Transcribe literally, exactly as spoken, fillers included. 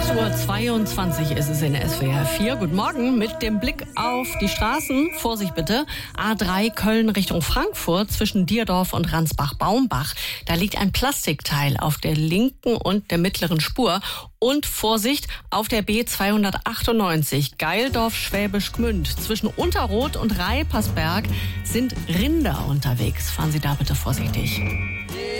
acht Uhr zweiundzwanzig ist es in S W R vier. Guten Morgen mit dem Blick auf die Straßen. Vorsicht bitte. A drei Köln Richtung Frankfurt zwischen Dierdorf und Ransbach-Baumbach. Da liegt ein Plastikteil auf der linken und der mittleren Spur. Und Vorsicht auf der B zweihundertachtundneunzig Geildorf-Schwäbisch Gmünd. Zwischen Unterroth und Reipersberg sind Rinder unterwegs. Fahren Sie da bitte vorsichtig.